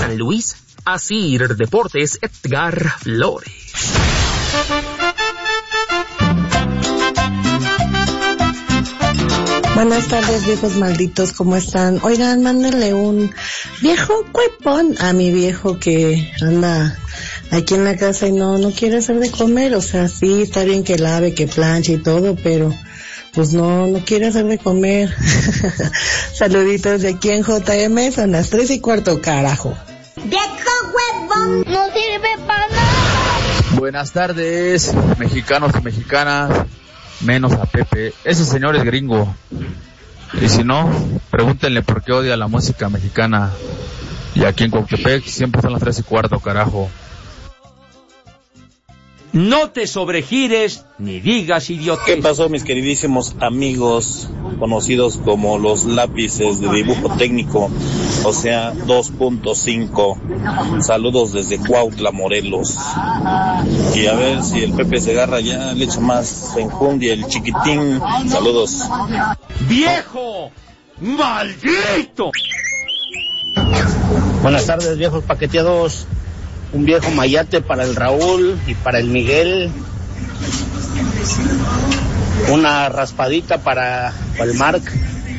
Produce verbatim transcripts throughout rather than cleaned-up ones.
San Luis, Asir Deportes, Edgar Flores. Buenas tardes, viejos malditos, ¿cómo están? Oigan, mándenle un viejo cuepón a mi viejo que anda aquí en la casa y no, no quiere hacer de comer. O sea, sí, está bien que lave, que planche y todo, pero pues no, no quiere hacer de comer. Saluditos de aquí en J M, son las tres y cuarto, carajo. ¡Viejo huevón! ¡No sirve para nada! Buenas tardes, mexicanos y mexicanas, menos a Pepe. Ese señor es gringo. Y si no, pregúntenle por qué odia la música mexicana. Y aquí en Cuautepec siempre son las tres y cuarto, carajo. No te sobregires ni digas idiotez. ¿Qué pasó, mis queridísimos amigos conocidos como los lápices de dibujo técnico, o sea, dos punto cinco? Saludos desde Cuautla, Morelos. Y a ver si el Pepe Segarra ya le echa más enjundia, el chiquitín. Saludos. ¡Viejo! ¡Maldito! Buenas tardes, viejos paqueteados. Un viejo mayate para el Raúl y para el Miguel. Una raspadita para, para el Marc.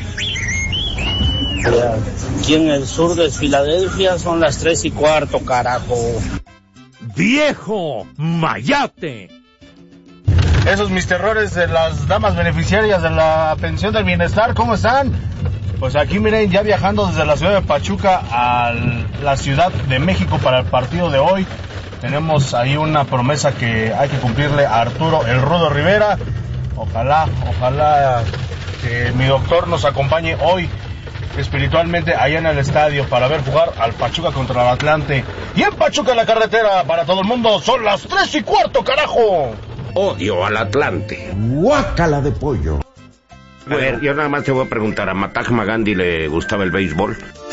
Aquí en el sur de Filadelfia son las tres y cuarto, carajo. ¡Viejo mayate! Esos mis terrores de las damas beneficiarias de la pensión del bienestar, ¿cómo están? Pues aquí miren, ya viajando desde la ciudad de Pachuca a la Ciudad de México para el partido de hoy. Tenemos ahí una promesa que hay que cumplirle a Arturo El Rudo Rivera. Ojalá, ojalá que mi doctor nos acompañe hoy espiritualmente allá en el estadio para ver jugar al Pachuca contra el Atlante. Y en Pachuca en la carretera para todo el mundo son las tres y cuarto, carajo. Odio al Atlante. Guácala de pollo. A ver, yo nada más te voy a preguntar, ¿a Mahatma Gandhi le gustaba el béisbol?